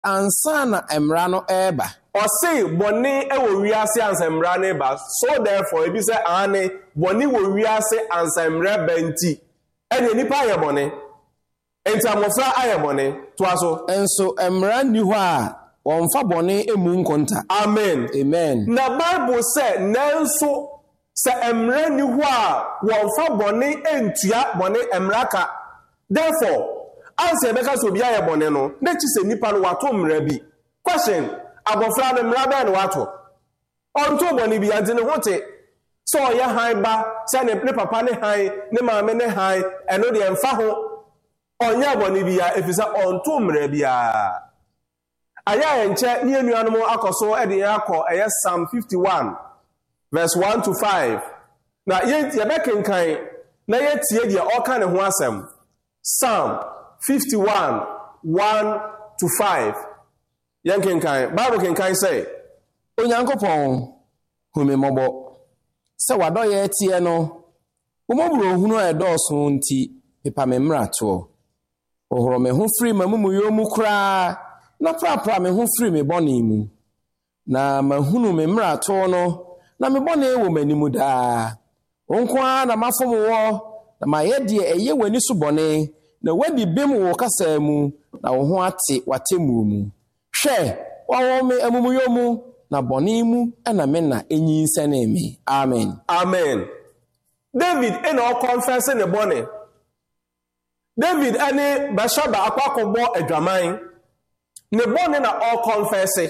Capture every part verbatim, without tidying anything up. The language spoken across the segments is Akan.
ansa na emra no eba. Ose boni e wo wiase ansa emra no eba. So therefore ebi se ane boni wo wiase ansa emra benti. Ene nipa aye boni. Enti amofra aye boni. To aso. Enso emra ni ho a wonfa boni emu nkonta. Amen. Amen. Na Bible say nanso se emra ni ho a wonfa boni entua boni emra ka. Therefore ansa ebeka so bia ye boni no na chi se nipa no wato mra bi. Question: abofra no mra be no wato. Onto boni bi ante ne hote. So ye han ba se ne papa ne han ne maame ne han eno de emfa ho. Onya boni bi ya efisa onto mra bi a. Aya enche ni enuanom akoso e de yakọ eye Psalm fifty-one verse one to five. Na ye ye bekenkan na ye tie de o ka ne ho asem. Psalm fifty-one one to five. Yankenkan Bible kenkan say Onyankopon hume mobo se wado ye tie no umoburo hunu edoso nti pepa me mrato ohoro me ho free mamumu yo mu kra na prapra me ho free me boni mu na mahunu me mrato no na me boni wo manimu da onkwa na mafomo wo na maye de eye wani so boni na wadi bem wo kasa mu na wo ho ate watemu mu hwe wawo me amumu yo mu na boni mu na me na enyi nsane me. Amen. Amen. David in all confessing the boni. David any Bashaba akwakobo adwaman. Ne boni na all confessing.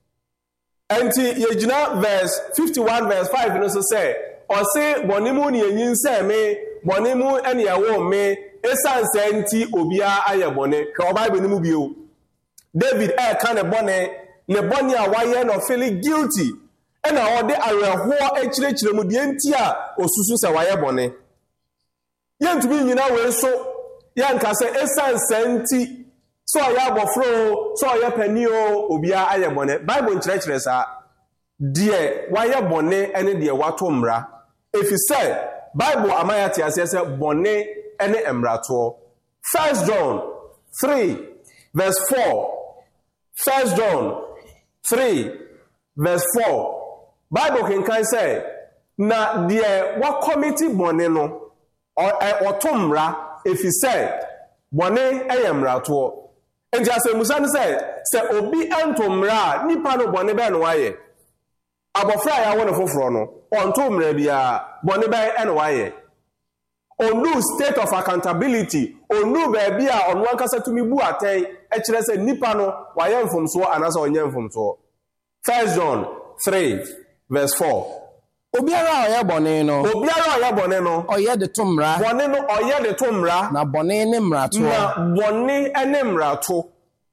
Enti yejina verse fifty-one verse five no so say or say boni mu ni enyi nsa me boni mu ene yawo me esan senti obia aye boni. Hwe Bible ni mu bio. David e kan ne boni ne boni a waye no feeling guilty. And all the areho e chirechire mu de enti a osusu se waye boni. Yen to be nyina we so yan ka se esan senti so ya bofro so ya panio obia aye boni. Bible chirechire sa de waye boni ene de wato mra. If you say Bible amaya ti ase se boni ene emrato. First John three verse four. First John three verse four. Bible can can say na de wa committee boni no or otomra if he say boni eyemra to. Enti ase musa ne say se obi antomra nipa no boni be no waye. Abofra ya wona foforo no ontomra bia boni be e no waye. Onu state of accountability onu be bia onu ankasa tumi bu aten e kire se nipa no waye mfomso anasa onye mfomso. First John three verse four. Obiara oye boni no. Obiara oye boni no. Oye de tumra. Boni no oye de tumra. Na boni ne mrato. Na boni ene mrato.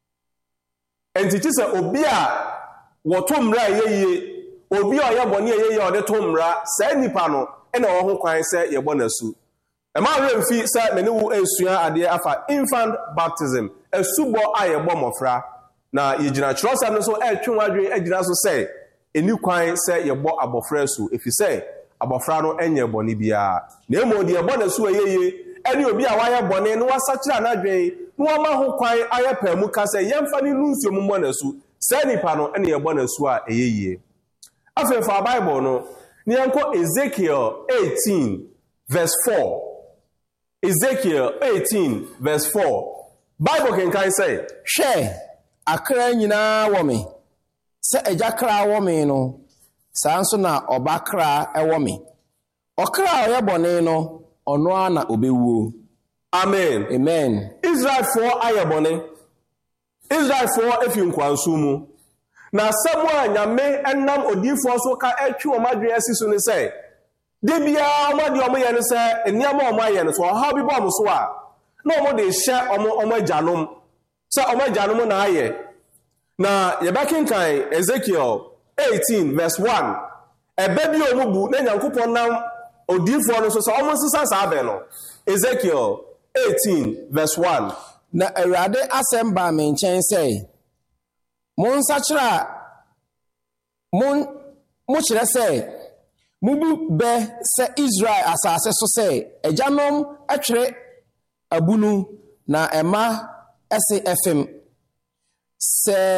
Enti ti se obi a wo tumra yeye. Obi oye boni yeye o de tumra. Se nipa no ene wo ho kwan se ye bonasu. E ma remfi se meni wu esua ade afa infant baptism. Esubo aye bo mofra. Na yigina chirosam no so e twon adwen agina so say eni kwan say ye bo abofra su efi say abofra no enye boni bia na emo de bo na su ayeye eni obi a waye boni no wasakira na adwen no ma ho kwan aye pamu ka say yemfa ni nunsuo mu na su say nipa no eni ye bo na su a eyeye afa fa Bible no ni enko Ezekiel eighteen verse four. Ezekiel eighteen verse four. Bible can can say hwe akra nyina wo me se eja kra wo me no sanso na obakra e wo me okra oye bone no ono ana obewuo. Amen. Amen. Israel for ayebone. Israel for if you nkwansu mu. Na samwa nyame enam odifo so ka atwi o madwe asisu ne say. De bia o made o ye ne say eniam o maye ne so ha bi bom so a. Na o mo de hye o mo o majanom. So o majanom na aye. Na yebakinkan Ezekiel eighteen verse one. Ebe bi o mu bu na nyankopon nam odifo no so so o mo sisa sa abe no. Ezekiel eighteen verse one. Na Awurade asem ba me nchen say mon sachira mon mo kire say mubu be se Israel asase so say ejanom atwere abunu na ema ese fm sɛ